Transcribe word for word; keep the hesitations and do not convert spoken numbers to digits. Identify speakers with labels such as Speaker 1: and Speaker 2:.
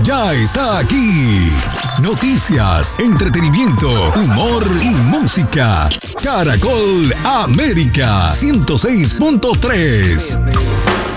Speaker 1: ya está aquí. Noticias, entretenimiento, humor y música. Caracol América ciento seis punto tres.